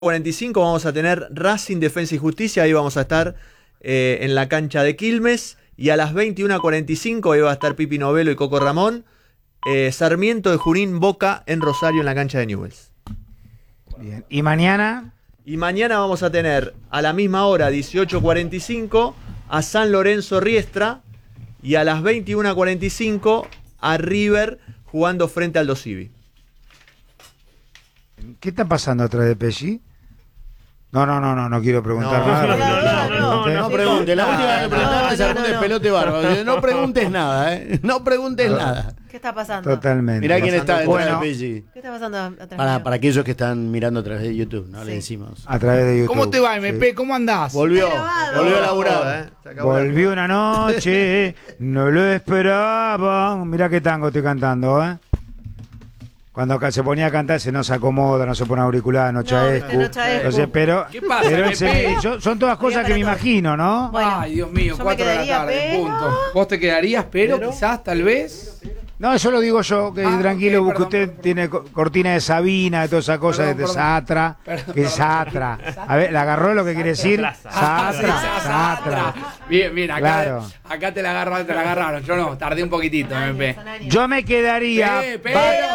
45 vamos a tener Racing, Defensa y Justicia, ahí vamos a estar en la cancha de Quilmes, y a las 21:45 ahí va a estar Pipi Novelo y Coco Ramón, Sarmiento de Junín, Boca en Rosario en la cancha de Newell's. Bien. ¿Y mañana? Y mañana vamos a tener a la misma hora, 18:45, a San Lorenzo Riestra, y a las 21:45 a River jugando frente al Dosivi. ¿Qué está pasando atrás de Pesci? No quiero preguntar nada. No preguntes. La última que preguntaron es algún despelote bárbaro. No preguntes nada, No preguntes nada. ¿Qué está pasando? Totalmente. Mirá quién está detrás de Bueno, Pesci. ¿Qué está pasando atrás? Para aquellos que están mirando a través de YouTube, ¿no? Le decimos. a través de YouTube. ¿Cómo te va, MP? Sí. ¿Cómo andás? Volvió grabado. a laburar. Volvió una noche, no lo esperaba. Mirá qué tango estoy cantando, Cuando se ponía a cantar, se no se acomoda, no se pone auricular, no chaescu. no chaescu. Entonces, pero ¿Qué pasa, pero Pepe? son todas cosas que me imagino, ¿no? Bueno, Ay, Dios mío, yo me 4 de la quedaría, tarde, pero- punto. Vos te quedarías, pero quizás, tal vez. No, eso lo digo yo, que tranquilo, ok, porque perdón, usted tiene cortina de Sabina, de todas esas cosas, Perdón, de perdón. Satra, Perdón, que es perdón. Satra. A ver, ¿le agarró lo que quiere decir? Satra. Bien, mira, acá, Claro. acá te la agarraron. Yo no, tardé un poquitito, MP. Yo me quedaría... Pepe.